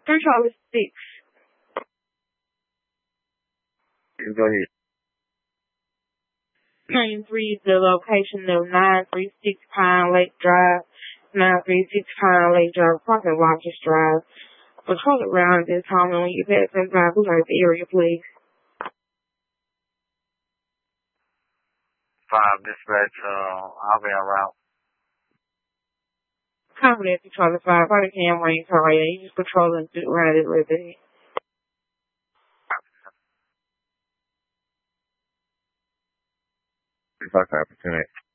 336. Go ahead. Train 3 is the location of 936 Pine Lake Drive, 936 Pine Lake Drive, Crossing Lodges Drive. Patrol around this home, and when you pass that time, please learn the area, please. 5 dispatch, I'll be en route. Confidence Patrol 5, probably can't wait for right now. You just patrolling around it a little bit. 5 opportunity.